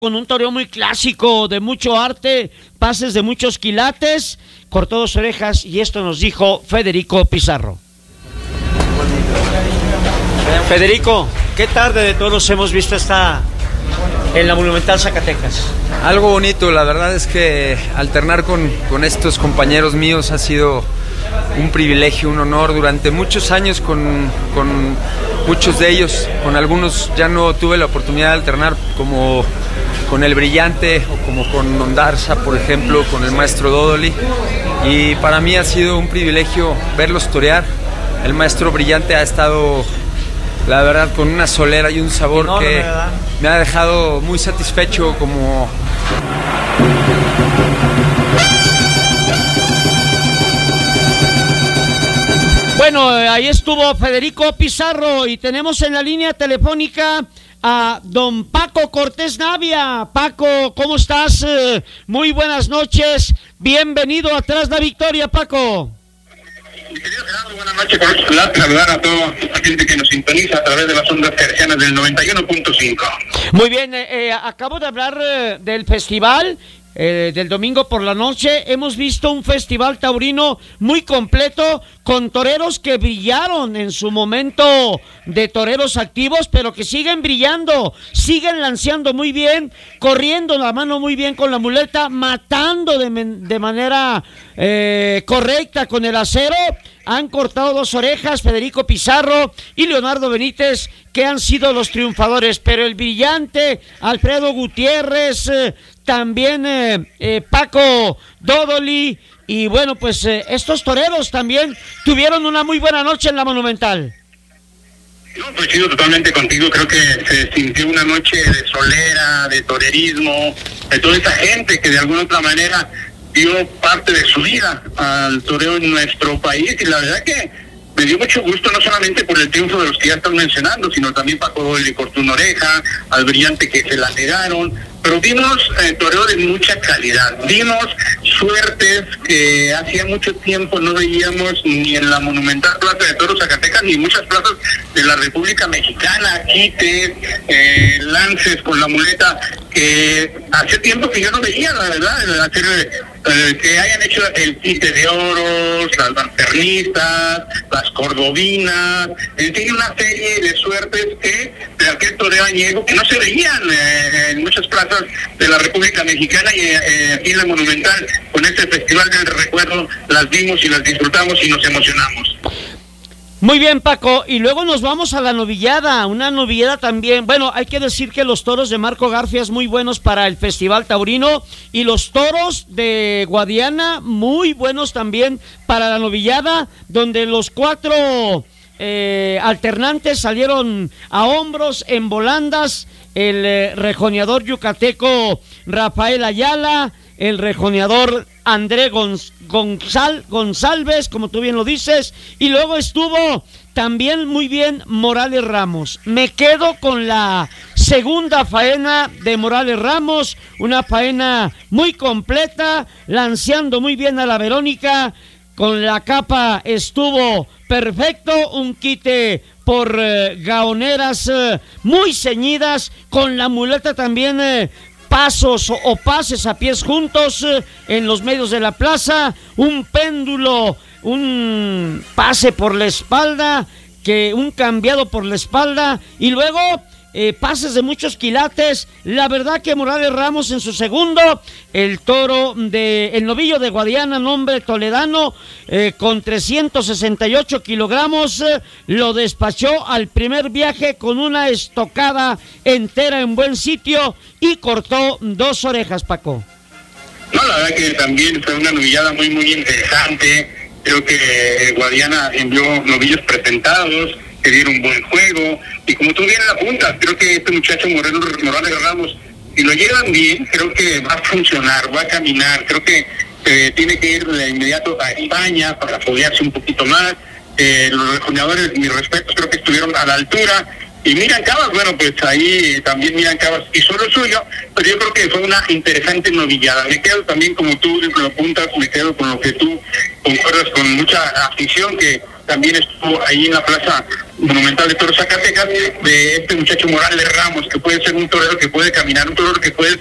con un toreo muy clásico, de mucho arte, pases de muchos quilates, cortó dos orejas y esto nos dijo Federico Pizarro. Federico, ¿qué tarde de toros hemos visto en la Monumental Zacatecas? Algo bonito, la verdad es que alternar con estos compañeros míos ha sido un privilegio, un honor durante muchos años con muchos de ellos. Con algunos ya no tuve la oportunidad de alternar, como con el Brillante o como con Ondarza, por ejemplo, con el maestro Dodoli, y para mí ha sido un privilegio verlos torear. El maestro Brillante ha estado, la verdad, con una solera y un sabor enorme, que ¿verdad? Me ha dejado muy satisfecho como... Bueno, ahí estuvo Federico Pizarro y tenemos en la línea telefónica a don Paco Cortés Navia. Paco, ¿cómo estás? Muy buenas noches, bienvenido a Tras la Victoria, Paco. Mi querido Gerardo, buenas noches. Por saludar a toda la gente que nos sintoniza a través de las ondas hercianas del 91.5. Muy bien, acabo de hablar del festival del domingo por la noche. Hemos visto un festival taurino muy completo, con toreros que brillaron en su momento de toreros activos, pero que siguen brillando, siguen lanceando muy bien, corriendo la mano muy bien con la muleta, matando de manera correcta con el acero. Han cortado dos orejas Federico Pizarro y Leonardo Benítez, que han sido los triunfadores, pero el Brillante, Alfredo Gutiérrez, también Paco Dodoli, y bueno, pues estos toreros también tuvieron una muy buena noche en la Monumental. No, coincido totalmente contigo. Creo que se sintió una noche de solera, de torerismo, de toda esa gente que de alguna otra manera dio parte de su vida al toreo en nuestro país, y la verdad que me dio mucho gusto, no solamente por el triunfo de los que ya están mencionando, sino también Paco Dodoli cortó una oreja, al Brillante que se la negaron, pero vimos toreo de mucha calidad, vimos suertes que hacía mucho tiempo no veíamos ni en la Monumental Plaza de Toros Zacatecas ni en muchas plazas de la República Mexicana, quites, lances con la muleta, que hace tiempo que yo no veía, la verdad, que hayan hecho el quite de oros, las lanternistas, las cordobinas, en fin, una serie de suertes que de aquel toreo añejo que no se veían en muchas plazas de la República Mexicana, y aquí en la Monumental, con este festival del recuerdo, las vimos y las disfrutamos y nos emocionamos. Muy bien, Paco, y luego nos vamos a la novillada, una novillada también. Bueno, hay que decir que los toros de Marco Garfias muy buenos para el Festival Taurino, y los toros de Guadiana muy buenos también para la novillada, donde los cuatro alternantes salieron a hombros, en volandas. El rejoneador yucateco Rafael Ayala, el rejoneador André González, como tú bien lo dices, y luego estuvo también muy bien Morales Ramos. Me quedo con la segunda faena de Morales Ramos, una faena muy completa, lanceando muy bien a la Verónica, con la capa estuvo perfecto, un quite por gaoneras muy ceñidas, con la muleta también pasos o pases a pies juntos en los medios de la plaza, un péndulo, un pase por la espalda, un cambiado por la espalda, y luego pases de muchos quilates. La verdad que Morales Ramos en su segundo, el toro el novillo de Guadiana, nombre toledano, con 368 kilogramos, lo despachó al primer viaje con una estocada entera en buen sitio y cortó dos orejas, Paco. No, la verdad que también fue una novillada muy muy interesante. Creo que Guadiana envió novillos presentados que dieron buen juego, y como tú bien apuntas, creo que este muchacho Morales Ramos, si lo llevan bien, creo que va a funcionar, va a caminar. Creo que tiene que ir de inmediato a España para foguearse un poquito más. Los rejoneadores, mis respetos, creo que estuvieron a la altura. Y Miran Cabas, bueno, pues ahí también Miran Cabas hizo lo suyo, pero yo creo que fue una interesante novillada. Me quedo también, como tú lo apuntas, me quedo con lo que tú concuerdas con mucha afición, que también estuvo ahí en la Plaza Monumental de Toros Zacatecas, de este muchacho Morales Ramos, que puede ser un torero que puede caminar, un torero que puede